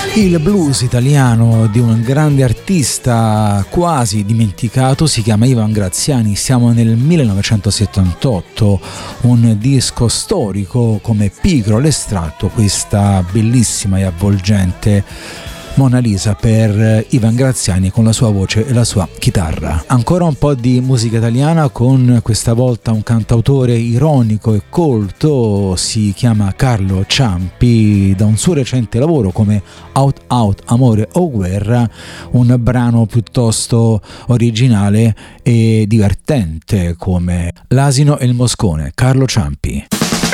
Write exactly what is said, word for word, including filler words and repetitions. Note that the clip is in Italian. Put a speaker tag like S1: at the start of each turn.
S1: Il blues italiano di un grande artista quasi dimenticato si chiama Ivan Graziani. Siamo nel millenovecentosettantotto, un disco storico come Picro l'estratto, questa bellissima e avvolgente Mona Lisa per Ivan Graziani con la sua voce e la sua chitarra. Ancora un po' di musica italiana con questa volta un cantautore ironico e colto, si chiama Carlo Ciampi, da un suo recente lavoro come Out Out Amore o Guerra, un brano piuttosto originale e divertente come L'asino e il moscone. Carlo Ciampi.